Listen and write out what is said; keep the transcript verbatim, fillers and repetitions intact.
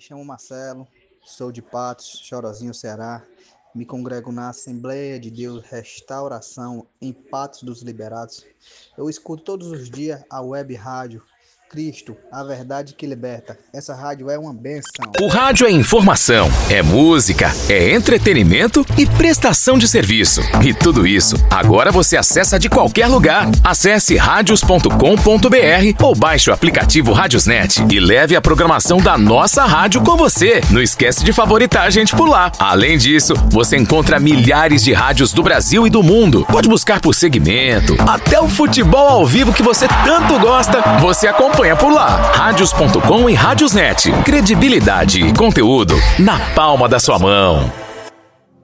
chamo Marcelo, sou de Patos, Chorozinho, Ceará. Me congrego na Assembleia de Deus Restauração em Patos dos Liberados. Eu escuto todos os dias a web rádio Cristo, a verdade que liberta. Essa rádio é uma bênção. O rádio é informação, é música, é entretenimento e prestação de serviço. E tudo isso, agora você acessa de qualquer lugar. Acesse radios ponto com ponto br ou baixe o aplicativo Radiosnet e leve a programação da nossa rádio com você. Não esquece de favoritar a gente por lá. Além disso, você encontra milhares de rádios do Brasil e do mundo. Pode buscar por segmento, até o futebol ao vivo que você tanto gosta, você acompanha por lá. Radios ponto com e Radiosnet. Credibilidade e conteúdo na palma da sua mão.